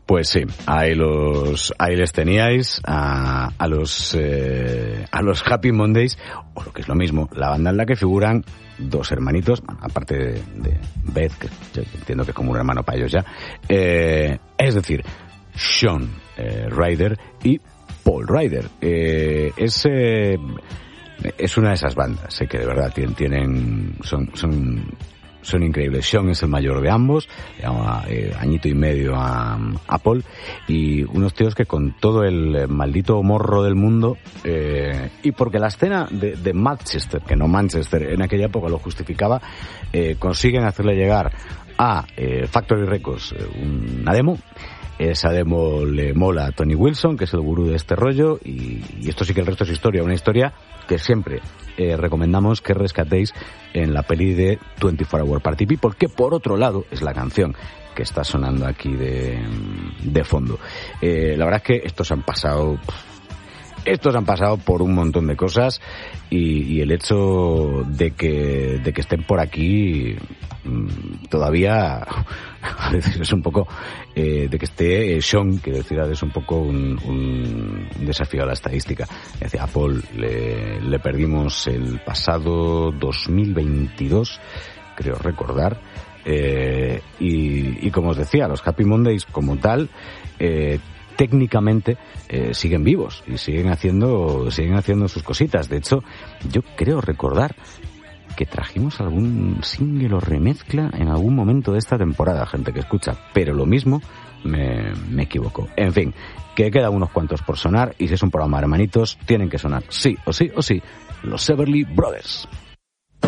Pues sí, ahí les teníais a los Happy Mondays, o lo que es lo mismo, la banda en la que figuran dos hermanitos, aparte de Beth, que yo entiendo que es como un hermano para ellos ya, es decir, Sean Ryder y Paul Ryder. Es una de esas bandas, que de verdad son increíbles. Sean es el mayor de ambos, añito y medio a Paul, y unos tíos que con todo el maldito morro del mundo, y porque la escena de Manchester, que no Manchester, en aquella época lo justificaba, consiguen hacerle llegar a Factory Records una demo. Esa demo le mola a Tony Wilson, que es el gurú de este rollo, y esto sí que el resto es historia, una historia que siempre recomendamos que rescatéis en la peli de 24 Hour Party People, que por otro lado es la canción que está sonando aquí de fondo. La verdad es que estos han pasado por un montón de cosas, y el hecho de que estén por aquí todavía a veces es un poco de que esté Sean, que decir, es un poco un desafío a la estadística. A Paul le perdimos el pasado 2022, creo recordar, y como os decía, los Happy Mondays como tal técnicamente siguen vivos y siguen haciendo sus cositas. De hecho, yo creo recordar que trajimos algún single o remezcla en algún momento de esta temporada, gente que escucha, pero lo mismo me equivoco. En fin, que quedan unos cuantos por sonar, y si es un programa de hermanitos, tienen que sonar sí o sí los Everly Brothers.